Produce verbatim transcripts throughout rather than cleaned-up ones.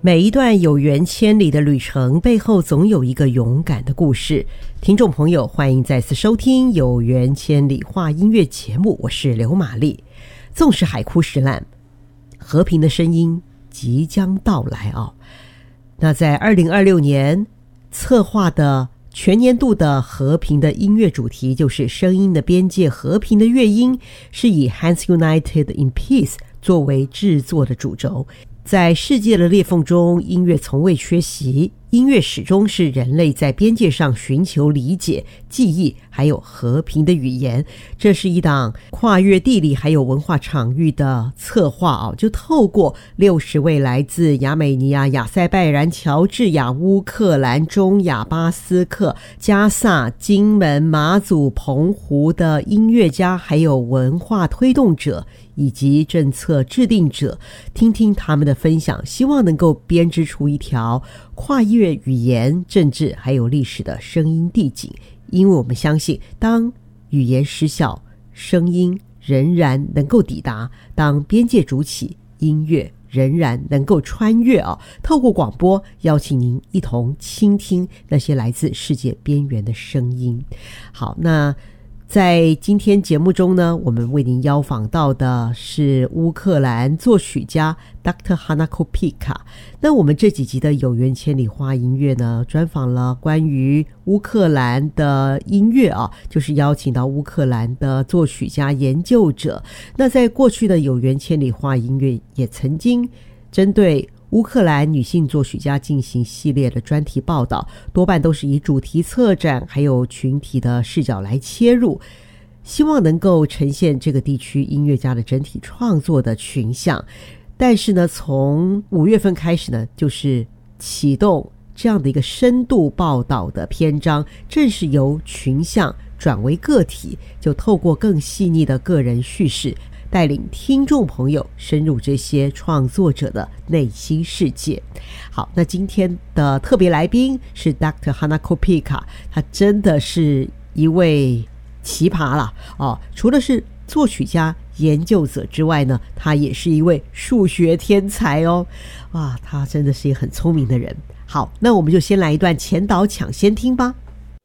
每一段有缘千里的旅程背后总有一个勇敢的故事。听众朋友，欢迎再次收听有缘千里话音乐节目，我是刘玛丽。纵使海枯石烂，和平的声音即将到来哦。那在二零二六年策划的全年度的和平的音乐主题就是声音的边界，和平的乐音，是以 Hands United in Peace 作为制作的主轴。在世界的裂缝中，音乐从未缺席，音乐始终是人类在边界上寻求理解、记忆还有和平的语言。这是一档跨越地理还有文化场域的策划啊，就透过六十位来自亚美尼亚、亚塞拜然、乔治亚、乌克兰、中亚、巴斯克、加萨、金门、马祖、澎湖的音乐家还有文化推动者以及政策制定者，听听他们的分享，希望能够编织出一条跨越语言、政治还有历史的声音地景。因为我们相信，当语言失效，声音仍然能够抵达；当边界筑起，音乐仍然能够穿越啊！透过广播，邀请您一同倾听那些来自世界边缘的声音。好，那在今天节目中呢，我们为您邀访到的是乌克兰作曲家 Doctor Hanna Kopyka。 那我们这几集的有缘千里话音乐呢，专访了关于乌克兰的音乐啊，就是邀请到乌克兰的作曲家研究者。那在过去的有缘千里话音乐也曾经针对乌克兰女性作曲家进行系列的专题报道，多半都是以主题策展还有群体的视角来切入，希望能够呈现这个地区音乐家的整体创作的群像。但是呢，从五月份开始呢，就是启动这样的一个深度报道的篇章，正是由群像转为个体，就透过更细腻的个人叙事，带领听众朋友深入这些创作者的内心世界。好，那今天的特别来宾是 Doctor Hanna Kopyka， 他真的是一位奇葩啦哦！除了是作曲家、研究者之外呢，他也是一位数学天才哦！哇，他真的是一个很聪明的人。好，那我们就先来一段前导抢先听吧。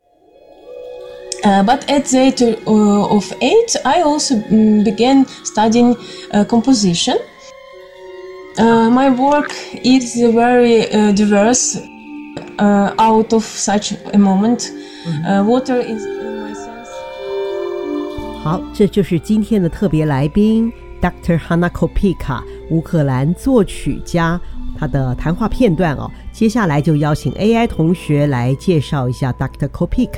Uh, but at the age of eight, I also um, began studying uh, composition. Uh, my work is very uh, diverse. Uh, out of such a moment, uh, water is in my sense. 好，这就是今天的特别来宾 Doctor Hanna Kopyka， 乌克兰作曲家。他的谈话片段哦，接下来就邀请 A I 同学来介绍一下 Doctor Kopyka。